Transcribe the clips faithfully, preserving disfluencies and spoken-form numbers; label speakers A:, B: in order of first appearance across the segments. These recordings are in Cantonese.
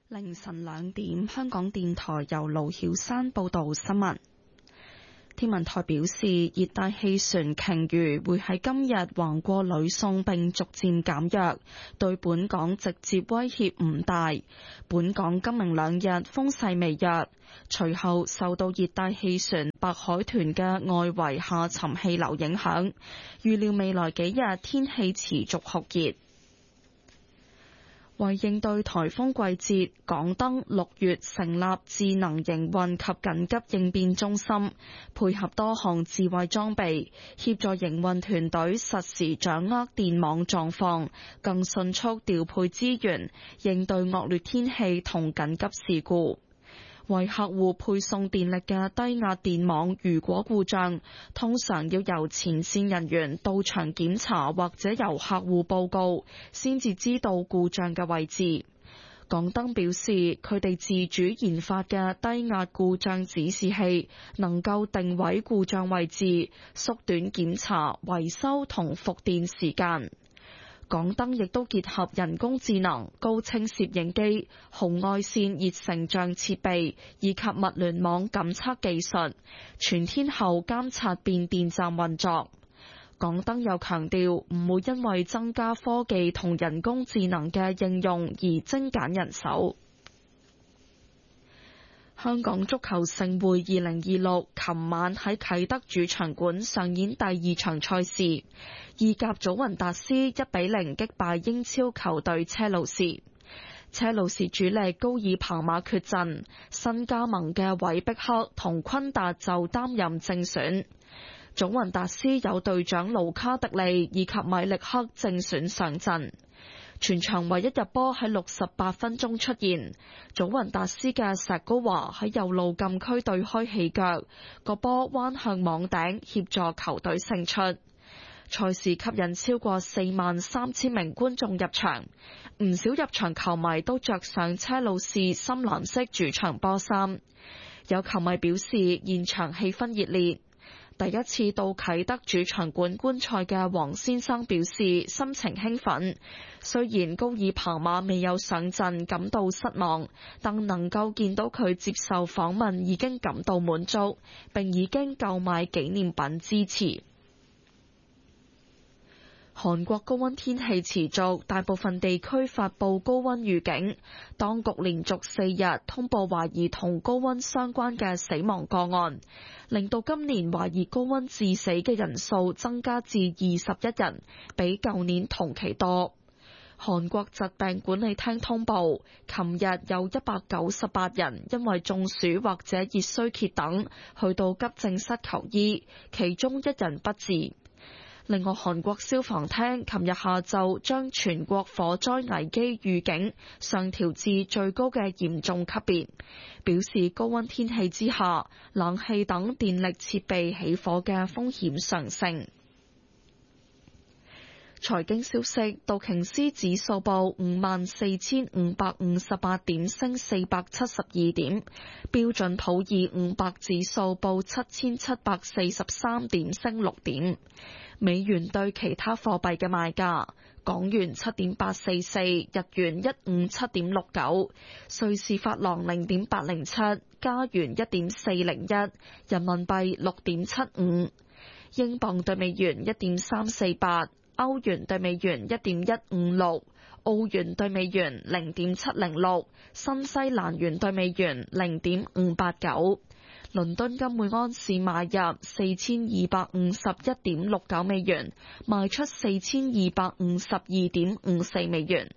A: 凌晨兩點，香港電台由盧曉山報道新聞。天文台表示，熱帶氣旋鯨魚會喺今日橫過呂宋並逐漸減弱，對本港直接威脅唔大。本港今明兩日風勢微弱，隨後受到熱帶氣旋白海豚嘅外圍下沉氣流影響，預料未來幾日天氣持續酷熱。為應對颱風季節，港燈六月成立智能營運及緊急應變中心，配合多項智慧裝備，協助營運團隊實時掌握電網狀況，更迅速調配資源，應對惡劣天氣同緊急事故。為客戶配送電力嘅低壓電網如果故障，通常要由前線人員到場檢查，或者由客戶報告，先至知道故障嘅位置。港燈表示，佢哋自主研發嘅低壓故障指示器能夠定位故障位置，縮短檢查、維修同復電時間。港燈亦都結合人工智能、高清攝影機、紅外線熱成像設備以及物聯網感測技術，全天候監察變電站運作。港燈又強調，唔會因為增加科技同人工智能嘅應用而精簡人手。香港足球盛會二零二六琴晚喺啟德主場館上演第二場賽事，意甲祖雲達斯一比零擊敗英超球隊車路士。車路士主力高爾彭馬缺陣，新加盟嘅韋碧克同昆達就擔任正選。祖雲達斯有隊長盧卡迪利以及米力克正選上陣。全場唯一入波喺六十八分鐘出現，祖雲達斯嘅石高華喺右路禁區對開起腳，個波彎向網頂協助球隊勝出。賽事吸引超過四萬三千名觀眾入場，唔少入場球迷都着上車路士深藍色主場波衫。有球迷表示現場氣氛熱烈。第一次到啟德主場館觀賽嘅黃先生表示心情興奮，雖然高爾彭馬未有上陣感到失望，但能夠見到佢接受訪問已經感到滿足，並已經購買紀念品支持。韓國高溫天氣持續，大部分地區發佈高溫預警。當局連續四日通報懷疑同高溫相關嘅死亡個案，令到今年懷疑高溫致死嘅人數增加至二十一人，比舊年同期多。韓國疾病管理廳通報，琴日有一百九十八人因為中暑或者熱衰竭等去到急症室求醫，其中一人不治。另外，韓國消防廳琴日下晝將全國火災危機預警上調至最高嘅嚴重級別，表示高溫天氣之下，冷氣等電力設備起火嘅風險上升。財經消息，道瓊斯指數報五萬四千五百五十八點，升四百七十二點；標準普爾五百指數報七千七百四十三點，升六點。美元對其他貨幣嘅賣價：港元七點八四四，日元一五七點六九，瑞士法郎零點八零七，加元一點四零一，人民幣六點七五，英鎊對美元一點三四八，歐元對美元一點一五六，澳元對美元零點七零六，新西蘭元對美元零點五八九。倫敦金每安士買入四千二百五十一點六九美元，賣出四千二百五十二點五四美元。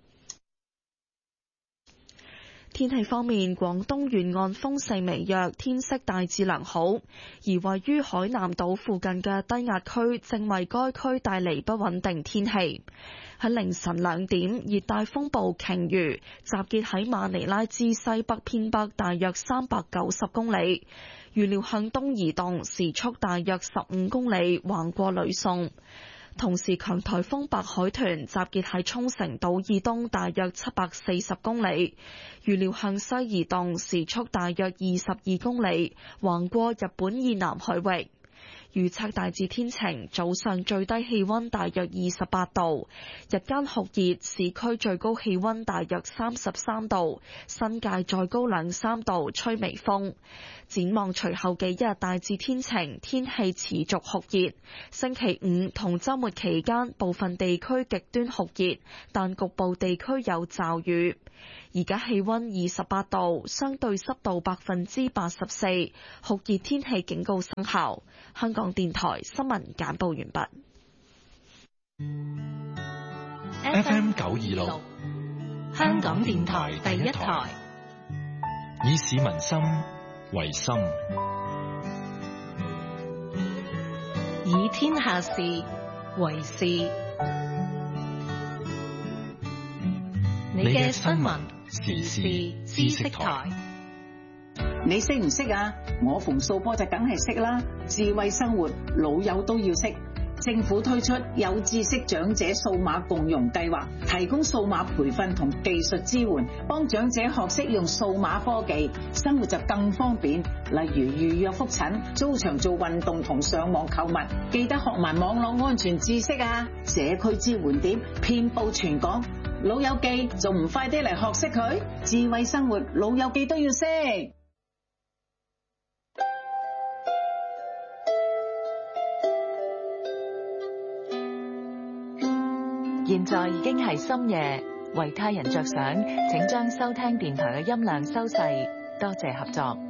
A: 天氣方面，廣東沿岸風勢微弱，天色大致良好，而位於海南島附近嘅低壓區正為該區帶嚟不穩定天氣。喺凌晨兩點，熱帶風暴鯨魚集結喺馬尼拉之西北偏北大約三百九十公里，預料向東移動，時速大約十五公里，橫過呂宋。同時，強颱風白海豚集結喺沖繩島以東大約七百四十公里，預料向西移動，時速大約二十二公里，橫過日本以南海域。 預測大致天晴，早上最低氣溫大約二十八度，日間酷熱，市區最高氣溫大約三十三度，新界再高兩三度，吹微風。展望隨後幾日大致天晴，天氣持續酷熱。星期五同週末期間部分地區極端酷熱，但局部地區有驟雨。而家氣溫二十八度，相對濕度百分之八十四，酷熱天氣警告生效。香港電台新聞簡報完畢。
B: F M 九二六，
C: 香港電台第一台，
B: 以市民心為心，
C: 以天下事為事。你嘅新聞時事知識台，
D: 你識唔識啊？我馮素波就梗係識啦。智慧生活，老友都要識。政府推出有知識長者數碼共融計劃，提供數碼培訓同技術支援，幫長者學識用數碼科技，生活就更方便。例如預約覆診、租場做運動同上網購物，記得學埋網絡安全知識啊！社區支援點遍佈全港，老友記仲唔快啲嚟學識佢？智慧生活，老友記都要識。
E: 現在已經係深夜，為他人着想，請將收聽電台嘅音量收細，多謝合作。